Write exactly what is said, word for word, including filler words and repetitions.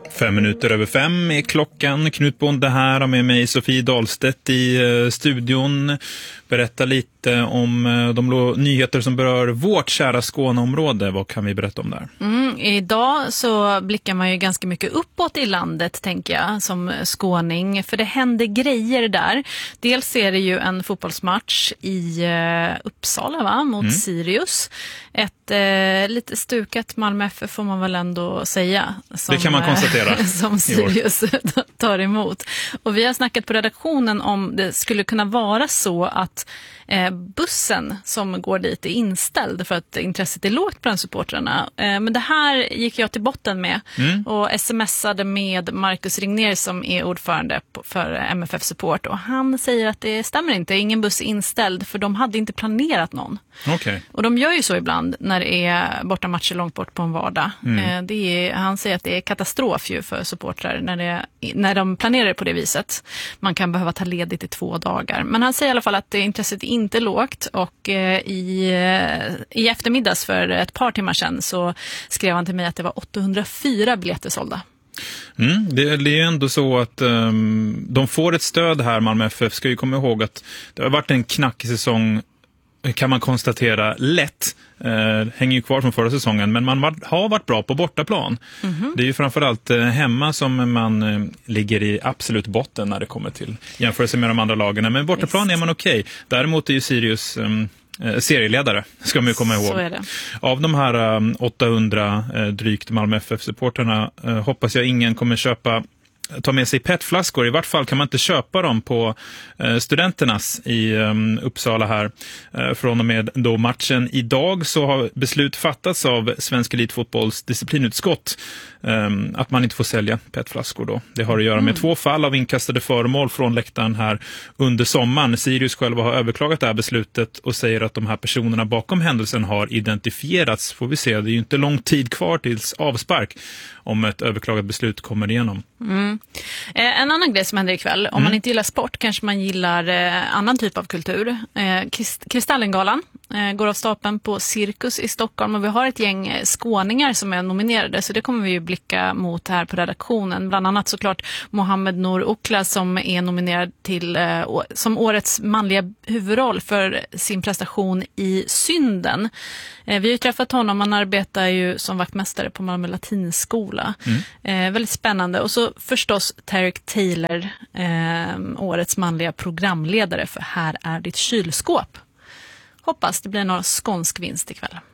Fem minuter över fem är klockan. Knut Bonde här och med mig Sofie Dahlstedt i uh, studion. Berätta lite om uh, de lo- nyheter som berör vårt kära Skåneområde. Vad kan vi berätta om där? Mm, idag så blickar man ju ganska mycket uppåt i landet, tänker jag, som skåning. För det händer grejer där. Dels är det ju en fotbollsmatch i uh, Uppsala, va? Mot mm. Sirius. Ett uh, lite stukat Malmö F F får man väl ändå säga. Som, det kan man konstatera. som Sirius tar emot. Och vi har snackat på redaktionen om det skulle kunna vara så att eh, bussen som går dit är inställd för att intresset är lågt bland supportrarna. Eh, men det här gick jag till botten med mm. och smsade med Marcus Ringner som är ordförande på, för M F F Support, och han säger att det stämmer inte, ingen buss är inställd för de hade inte planerat någon. Okay. Och de gör ju så ibland när det är borta matcher långt bort på en vardag. Mm. Eh, det är, han säger att det är katastrof ju för supportrar när, det, när de planerar det på det viset. Man kan behöva ta ledigt i två dagar. Men han säger i alla fall att intresset är inte lågt, och eh, i, eh, i eftermiddags för ett par timmar sedan så skrev han till mig att det var åttahundrafyra biljetter sålda. Mm, det, det är ändå så att um, de får ett stöd här. Malmö F F ska ju komma ihåg att det har varit en knackig säsong, kan man konstatera lätt. Eh, hänger ju kvar från förra säsongen, men man var, har varit bra på bortaplan. Mm-hmm. Det är ju framförallt eh, hemma som man eh, ligger i absolut botten när det kommer till jämförelse med de andra lagen. Men bortaplan Visst. är man okej. Okay. Däremot är ju Sirius eh, serieledare, ska man ju komma ihåg. Så är det. Av de här eh, åttahundra eh, drygt Malmö F F-supporterna eh, hoppas jag ingen kommer köpa ta med sig petflaskor. I vart fall kan man inte köpa dem på eh, studenternas i eh, Uppsala här. Eh, från och med då matchen idag så har beslut fattats av Svensk Elitfotbolls disciplinutskott eh, att man inte får sälja petflaskor då. Det har att göra med mm. två fall av inkastade föremål från läktaren här under sommaren. Sirius själva har överklagat det här beslutet och säger att de här personerna bakom händelsen har identifierats. Får vi se, det är ju inte lång tid kvar tills avspark om ett överklagat beslut kommer igenom. Mm. Eh, en annan grej som händer ikväll, om mm. man inte gillar sport kanske man gillar eh, annan typ av kultur. Eh, Krist- Kristallengalan eh, går av stapeln på Cirkus i Stockholm, och vi har ett gäng eh, skåningar som är nominerade, så det kommer vi ju blicka mot här på redaktionen. Bland annat såklart Mohammed Nour Okla som är nominerad till eh, å- som årets manliga huvudroll för sin prestation i Synden. Eh, vi har ju träffat honom, han arbetar ju som vaktmästare på Malmö Latinskola. Mm. Eh, väldigt spännande. Och så förstås Tarek Taylor, eh, årets manliga programledare för Här är ditt kylskåp. Hoppas det blir någon skånsk vinst ikväll.